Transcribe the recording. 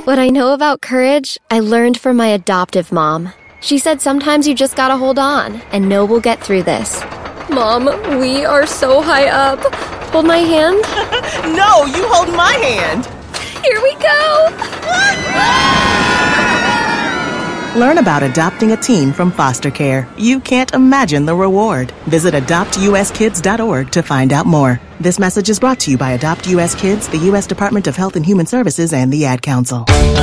What I know about courage, I learned from my adoptive mom. She said sometimes you just gotta hold on and know we'll get through this. Mom, we are so high up. Hold my hand. No, you hold my hand. Here we go. Learn about adopting a teen from foster care. You can't imagine the reward. Visit adoptuskids.org to find out more. This message is brought to you by Adopt U.S. Kids, the U.S. Department of Health and Human Services, and the Ad Council.